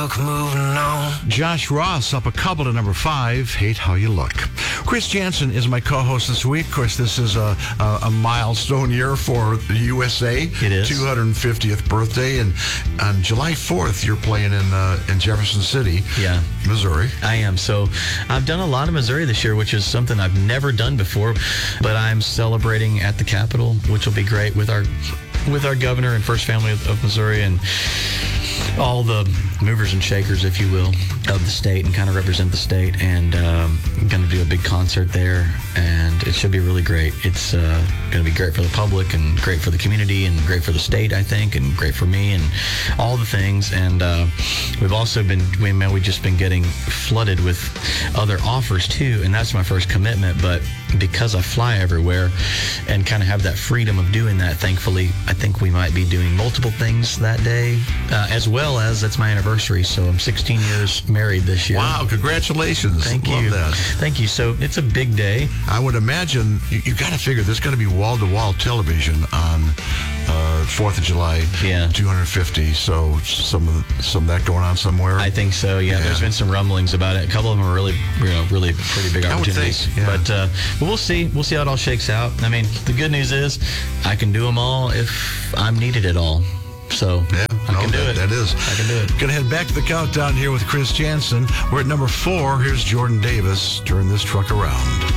look, moving on. Josh Ross up a couple to number 5, Hate How You Look. Chris Jansen is my co-host this week. Of course, this is a milestone year for the USA. It is. 250th birthday. And on July 4th, you're playing in Jefferson City, Missouri. I am. So I've done a lot of Missouri this year, which is something I've never done before. But I'm celebrating at the Capitol, which will be great with our governor and First Family of Missouri and all the movers and shakers, if you will, of the state and kind of represent the state. And I'm going to do a big concert there, and it should be really great. It's going to be great for the public and great for the community and great for the state, I think, and great for me and all the things. And we've also we've just been getting flooded with other offers too, and that's my first commitment. But because I fly everywhere and kind of have that freedom of doing that, thankfully, I think we might be doing multiple things that day, as well as that's my anniversary. So I'm 16 years married this year. Wow, congratulations. Thank Love you. that. Thank you. So it's a big day. I would imagine you got to figure there's got to be wall-to-wall television on 4th of July, 250. So some of that going on somewhere. I think so. Yeah. There's been some rumblings about it. A couple of them are really pretty big opportunities. I would think, But we'll see. We'll see how it all shakes out. I mean, the good news is I can do them all if I'm needed at all. So I can do it. That is. I can do it. Going to head back to the countdown here with Chris Jansen. We're at number 4. Here's Jordan Davis. Turn this truck around.